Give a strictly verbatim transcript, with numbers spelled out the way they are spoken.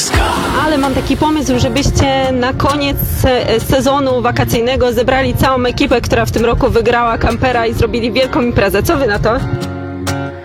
Ale mam taki pomysł, żebyście na koniec se- sezonu wakacyjnego zebrali całą ekipę, która w tym roku wygrała kampera i zrobili wielką imprezę. Co wy na to?